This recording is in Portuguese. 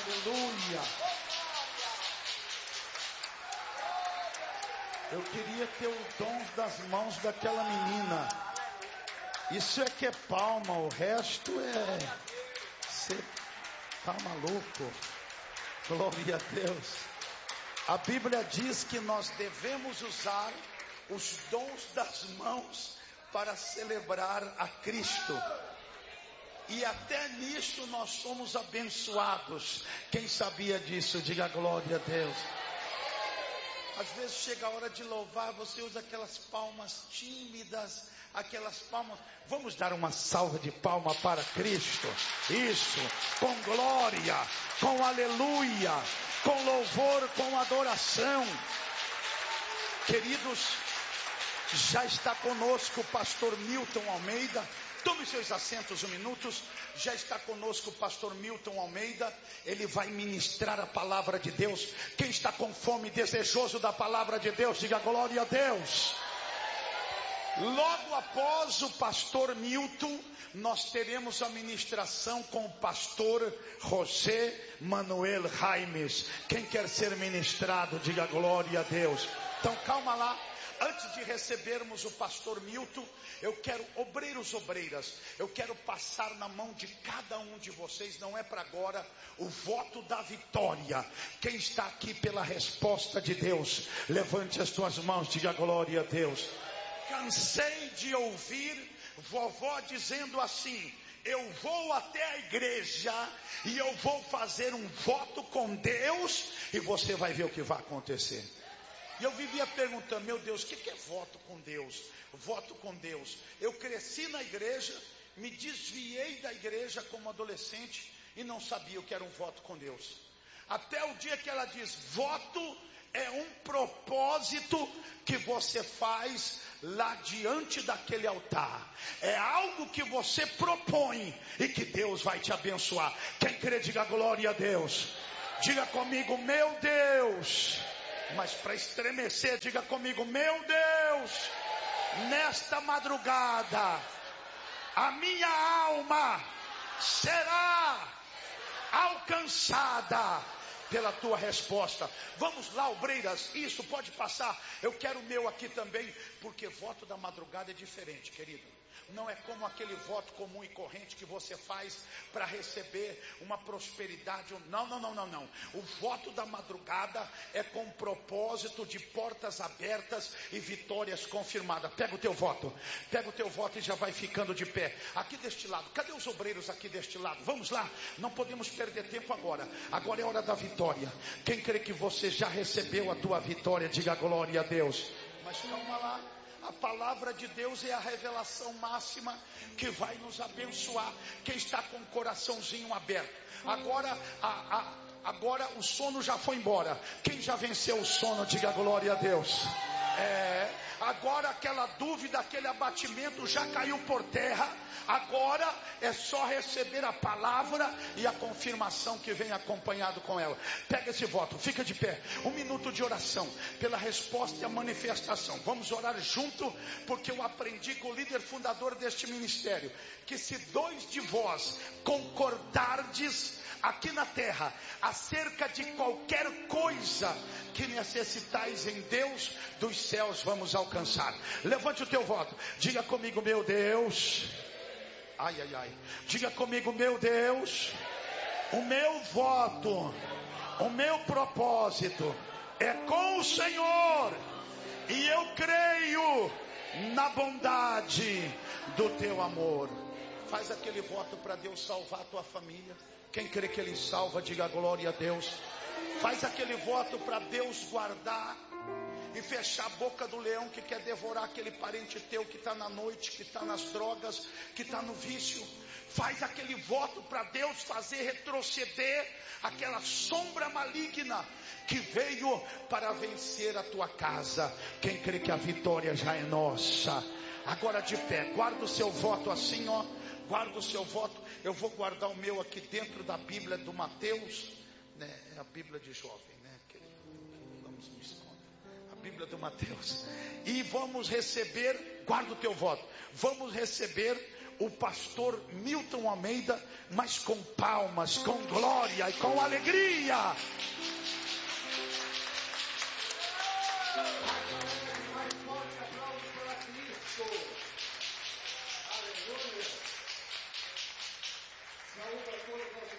Aleluia. Eu queria ter o dom das mãos daquela menina. Isso é que é palma, o resto é... Você tá maluco? Glória a Deus. A Bíblia diz que nós devemos usar os dons das mãos para celebrar a Cristo. E até nisso nós somos abençoados. Quem sabia disso, diga glória a Deus. Às vezes chega a hora de louvar, você usa aquelas palmas tímidas, aquelas palmas. Vamos dar uma salva de palma para Cristo. Isso, com glória, com aleluia, com louvor, com adoração. Queridos, já está conosco o pastor Milton Almeida. Tome seus assentos um minuto. Já está conosco o pastor Milton Almeida. Ele vai ministrar a palavra de Deus. Quem está com fome e desejoso da palavra de Deus, diga glória a Deus. Logo após o pastor Milton, nós teremos a ministração com o pastor José Manuel Jaimes. Quem quer ser ministrado, diga glória a Deus. Então calma lá. Antes de recebermos o pastor Milton, eu quero, obreiros, obreiras, eu quero passar na mão de cada um de vocês, não é para agora, o voto da vitória. Quem está aqui pela resposta de Deus, levante as tuas mãos, diga glória a Deus. Cansei de ouvir vovó dizendo assim: eu vou até a igreja e eu vou fazer um voto com Deus e você vai ver o que vai acontecer. E eu vivia perguntando, meu Deus, o que é voto com Deus? Voto com Deus. Eu cresci na igreja, me desviei da igreja como adolescente e não sabia o que era um voto com Deus. Até o dia que ela diz, voto é um propósito que você faz lá diante daquele altar. É algo que você propõe e que Deus vai te abençoar. Quem crê, diga glória a Deus. Diga comigo, meu Deus. Mas para estremecer, diga comigo, meu Deus, nesta madrugada, a minha alma será alcançada pela tua resposta. Vamos lá, obreiras, isso pode passar. Eu quero o meu aqui também, porque voto da madrugada é diferente, querido. Não é como aquele voto comum e corrente que você faz para receber uma prosperidade. Não. O voto da madrugada é com propósito de portas abertas e vitórias confirmadas. Pega o teu voto e já vai ficando de pé. Aqui deste lado, cadê os obreiros aqui deste lado? Vamos lá, não podemos perder tempo agora. Agora é hora da vitória. Quem crê que você já recebeu a tua vitória, diga glória a Deus. Mas calma lá. A palavra de Deus é a revelação máxima que vai nos abençoar. Quem está com o coraçãozinho aberto. Agora o sono já foi embora. Quem já venceu o sono, diga glória a Deus. Agora aquela dúvida, aquele abatimento já caiu por terra. Agora é só receber a palavra e a confirmação que vem acompanhado com ela. Pega esse voto, fica de pé. 1 minuto de oração pela resposta e a manifestação. Vamos orar junto, porque eu aprendi com o líder fundador deste ministério que se 2 de vós concordardes aqui na terra acerca de qualquer coisa que necessitais em Deus, dos céus vamos alcançar. Levante o teu voto, diga comigo, meu Deus. Diga comigo, meu Deus, o meu voto, o meu propósito é com o Senhor, e eu creio na bondade do teu amor. Faz aquele voto para Deus salvar a tua família. Quem crê que Ele salva, diga glória a Deus. Faz aquele voto para Deus guardar e fechar a boca do leão que quer devorar aquele parente teu que está na noite, que está nas drogas, que está no vício. Faz aquele voto para Deus fazer retroceder aquela sombra maligna que veio para vencer a tua casa. Quem crê que a vitória já é nossa? Agora de pé, guarda o seu voto assim, ó. Guarda o seu voto. Eu vou guardar o meu aqui dentro da Bíblia do Mateus, né? É a Bíblia de jovem, né? Vamos me esconder. A Bíblia do Mateus. E vamos receber, guarda o teu voto. Vamos receber o pastor Milton Almeida, mas com palmas, com glória e com alegria. Mais forte aplauso para Cristo. Aleluia. Saúde a todos.